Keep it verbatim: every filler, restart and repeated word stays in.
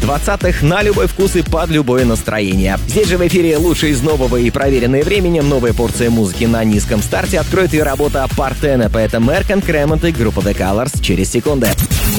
двадцатых на любой вкус и под любое настроение. Здесь же в эфире лучшее из нового и проверенное временем. Новая порция музыки на низком старте откроет ее работа Partena, поэта Merk and Cremant и группа The Colors через секунды.